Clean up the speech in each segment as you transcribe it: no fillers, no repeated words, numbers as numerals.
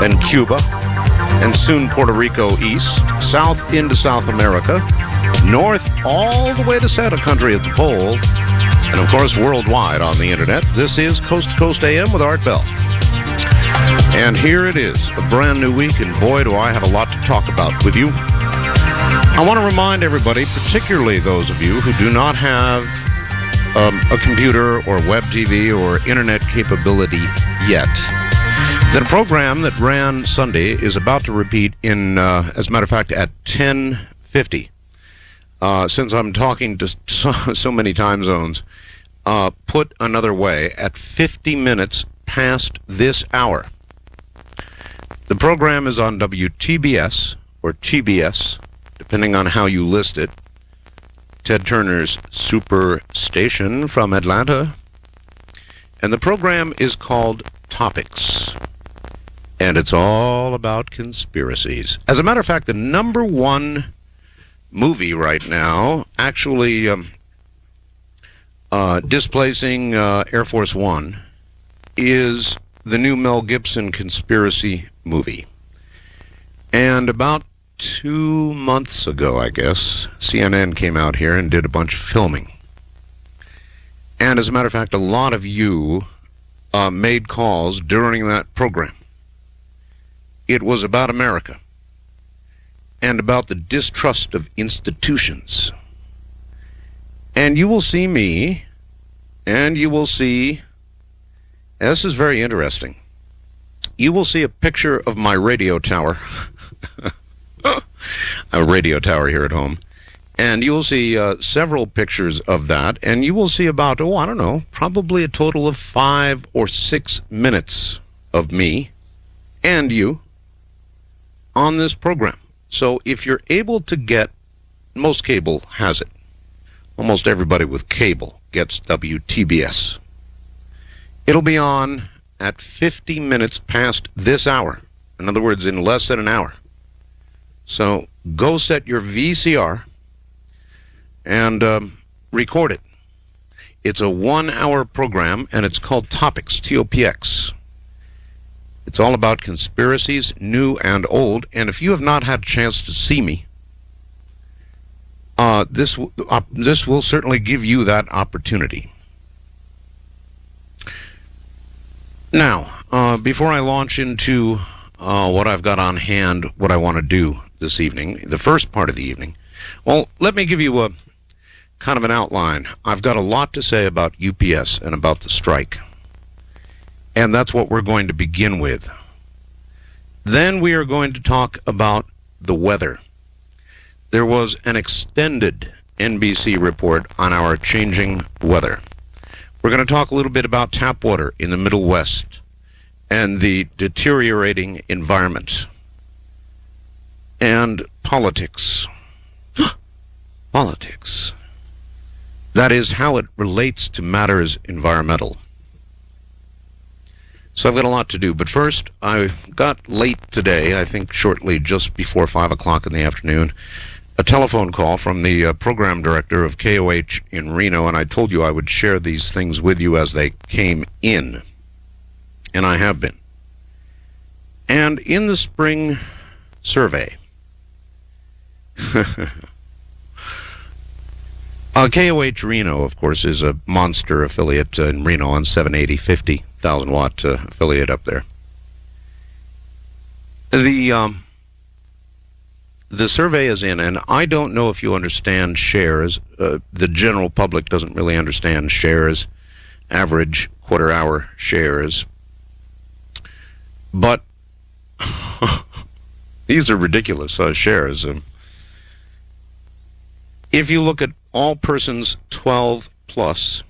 then Cuba, and soon Puerto Rico east, south into South America, north all the way to Santa Country at the pole, and of course worldwide on the internet. This is Coast to Coast AM with Art Bell. And here it is, a brand new week, and boy, do I have a lot to talk about with you. I want to remind everybody, particularly those of you who do not have a computer or web TV or internet capability yet, that a program that ran Sunday is about to repeat in, as a matter of fact, at 10:50. Since I'm talking to so many time zones, put another way, at 50 minutes past this hour. The program is on WTBS, or TBS, depending on how you list it, Ted Turner's super station from Atlanta. And the program is called Topics. And it's all about conspiracies. As a matter of fact, the number one movie right now, actually displacing Air Force One, is the new Mel Gibson conspiracy movie. And about 2 months ago, I guess, CNN came out here and did a bunch of filming. And as a matter of fact, a lot of you made calls during that program. It was about America and about the distrust of institutions. And you will see me, and you will see, this is very interesting, you will see a picture of my radio tower, a radio tower here at home, and you will see several pictures of that, and you will see about, I don't know, probably a total of 5 or 6 minutes of me and you on this program. So if you're able to get, most cable has it. Almost everybody with cable gets WTBS. It'll be on at 50 minutes past this hour. In other words, in less than an hour. So go set your VCR and record it. It's a 1-hour program, and it's called Topics, T-O-P-X. It's all about conspiracies, new and old. And if you have not had a chance to see me, this will certainly give you that opportunity. Now, before I launch into what I've got on hand, what I want to do this evening, the first part of the evening, well, let me give you a kind of an outline. I've got a lot to say about UPS and about the strike. And that's what we're going to begin with. Then we are going to talk about the weather. There was an extended NBC report on our changing weather. We're going to talk a little bit about tap water in the Middle West and the deteriorating environment. And politics. Politics. That is how it relates to matters environmental. So I've got a lot to do, but first, I got late today, I think shortly just before 5 o'clock in the afternoon, a telephone call from the program director of KOH in Reno, and I told you I would share these things with you as they came in, and I have been. And in the spring survey, KOH Reno, of course, is a monster affiliate in Reno on 780, 50,000 watt affiliate up there. The survey is in, and I don't know if you understand shares. The general public doesn't really understand shares, average quarter-hour shares. But these are ridiculous shares. If you look at all persons 12 plus,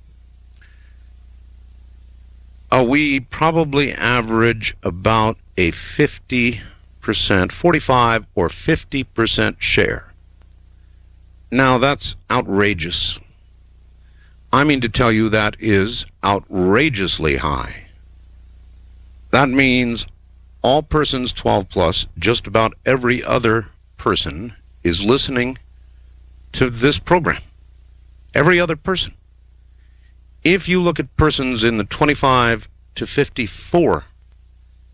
we probably average about a 50%, 45 or 50% share. Now that's outrageous. I mean to tell you that is outrageously high. That means all persons 12 plus, just about every other person is listening to this program. Every other person. If you look at persons in the 25 to 54